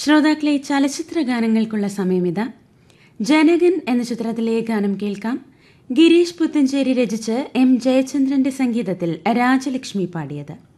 ശ്രോതാക്കളെ, ചലച്ചിത്ര ഗാനങ്ങൾക്കുള്ള സമയമിത. ജനകൻ എന്ന ചിത്രത്തിലെ ഗാനം കേൾക്കാം. ഗിരീഷ് പുത്തഞ്ചേരി രചിച്ച് എം ജയചന്ദ്രന്റെ സംഗീതത്തിൽ രാജലക്ഷ്മി പാടിയത്.